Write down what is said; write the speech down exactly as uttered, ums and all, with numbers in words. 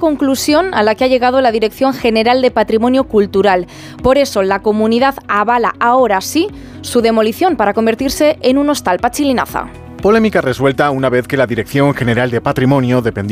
conclusión a la que ha llegado la Dirección General de Patrimonio Cultural. Por eso, la comunidad avala ahora sí su demolición para convertirse en un hostal. Pachi Linaza. Polémica resuelta una vez que la Dirección General de Patrimonio, dependiente